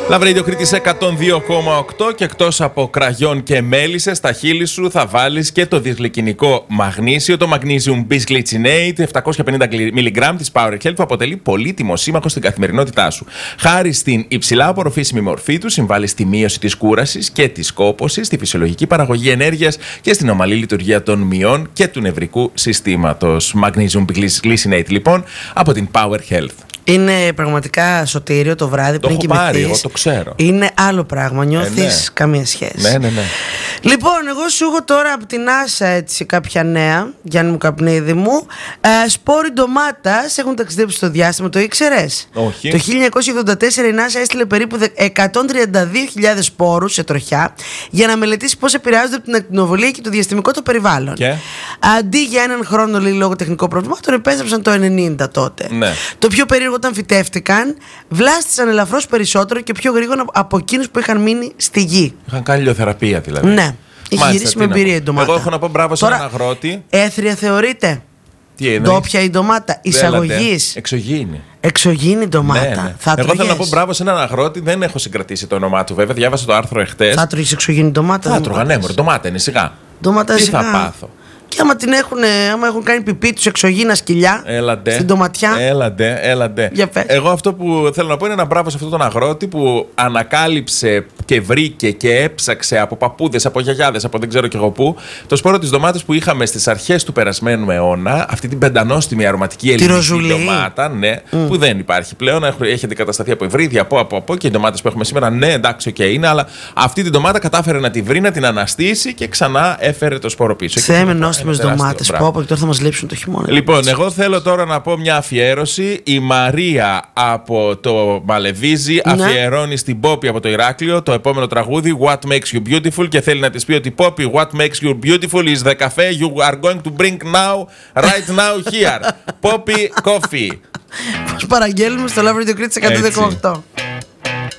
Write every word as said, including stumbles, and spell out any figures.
Love Radio Κρήτης εκατόν δύο κόμμα οκτώ και εκτός από κραγιόν και μέλισσες, στα χείλη σου θα βάλεις και το δισλικινικό μαγνήσιο, το Magnesium Bisglycinate επτακόσια πενήντα μιλιγκράμμ της Power Health, που αποτελεί πολύτιμο σύμμαχο στην καθημερινότητά σου. Χάρη στην υψηλά απορροφήσιμη μορφή του, συμβάλλει στη μείωση της κούρασης και της κόπωσης, στη φυσιολογική παραγωγή ενέργειας και στην ομαλή λειτουργία των μειών και του νευρικού συστήματος. Magnesium Bisglycinate, λοιπόν, από την Power Health. Είναι πραγματικά σωτήριο το βράδυ το πριν κοιμηθείς. Το έχω πάρει, εγώ το ξέρω. Είναι άλλο πράγμα, νιώθεις ε, ναι. καμία σχέση. Ναι, ναι, ναι. Λοιπόν, εγώ σου έχω τώρα από την NASA έτσι κάποια νέα, Γιάννη μου Καπνίδη μου. ε, Σπόροι ντομάτας έχουν ταξιδέψει στο διάστημα, το ήξερες? Όχι. Το χίλια εννιακόσια ογδόντα τέσσερα η NASA έστειλε περίπου εκατόν τριάντα δύο χιλιάδες σπόρους σε τροχιά για να μελετήσει πώς επηρεάζονται από την ακτινοβολία και το διαστημικό το περιβάλλον. Και? Αντί για έναν χρόνο, λέει, λόγω τεχνικών προβλημάτων, επέστρεψαν το ενενήντα τότε. Ναι. Το πιο περίεργο, όταν φυτεύτηκαν, βλάστησαν ελαφρώς περισσότερο και πιο γρήγορα από εκείνους που είχαν μείνει στη γη. Είχαν κάνει ηλιοθεραπεία δηλαδή. Ναι. Έχει γυρίσει με εμπειρία η ντομάτα. Εγώ έχω να πω μπράβο σε έναν αγρότη. Έθρια θεωρείται. Τι εννοείς? Ντόπια η ντομάτα. Εισαγωγής. Εξωγήινη. Εξωγήινη ντομάτα. Ναι, ναι. Θα Εγώ τρωγές. θέλω να πω μπράβο σε έναν αγρότη. Δεν έχω συγκρατήσει το όνομά του, βέβαια. Διάβασα το άρθρο εχθές. Θα τρώγεις εξωγήινη ντομάτα? Θα τρώγα, ναι, μωρέ, ντομάτα είναι σιγά. Ντομάτα Τι σιγά. θα πάθω? Και άμα, την έχουν, άμα έχουν κάνει πιπί τους εξωγήινα σκυλιά έλαντε, στην ντοματιά. Έλαντε, έλαντε. Εγώ αυτό που θέλω να πω είναι ένα μπράβο σε αυτόν τον αγρότη που ανακάλυψε και βρήκε και έψαξε από παππούδες, από γιαγιάδες, από δεν ξέρω κι εγώ πού, το σπόρο της ντομάτας που είχαμε στις αρχές του περασμένου αιώνα, αυτή την πεντανόστιμη αρωματική ελληνική ντομάτα, ναι, mm. που δεν υπάρχει πλέον. Έχει αντικατασταθεί από υβρίδια, από, από, από και οι ντομάτες που έχουμε σήμερα, ναι, εντάξει, οκ, okay, είναι, αλλά αυτή την ντομάτα κατάφερε να τη βρει, να την αναστήσει και ξανά έφερε το σπόρο πίσω. Θέμε νόστιμες ντομάτες. Πω, πω, και τώρα θα μας λείψουν το χειμώνα. Λοιπόν, εγώ θέλω τώρα να πω μια αφιέρωση. Η Μαρία από το Μαλεβίζι ναι. αφιερώνει στην Πόπη από το Ηράκλειο το επόμενο τραγούδι What Makes You Beautiful και θέλει να της πει ότι Πόπη, What Makes You Beautiful is the cafe you are going to bring now, right now here. Πόπη, coffee. Πώς παραγγέλνουμε στο Love Radio Κρήτης εκατόν δύο κόμμα οκτώ.